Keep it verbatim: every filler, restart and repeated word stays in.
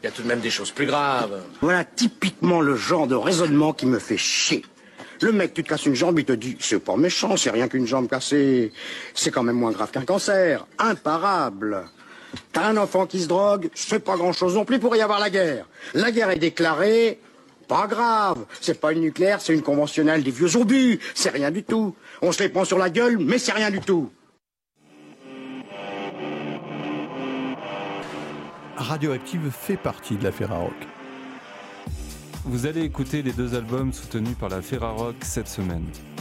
Il y a tout de même des choses plus graves. Voilà typiquement le genre de raisonnement qui me fait chier. Le mec, tu te casses une jambe, il te dit, c'est pas méchant, c'est rien qu'une jambe cassée. C'est quand même moins grave qu'un cancer. Imparable. T'as un enfant qui se drogue, c'est pas grand-chose non plus pour y avoir la guerre. La guerre est déclarée, pas grave. C'est pas une nucléaire, c'est une conventionnelle des vieux obus. C'est rien du tout. On se les prend sur la gueule, mais c'est rien du tout. Radioactive fait partie de la Ferrarock. Vous allez écouter les deux albums soutenus par la Ferrarock cette semaine.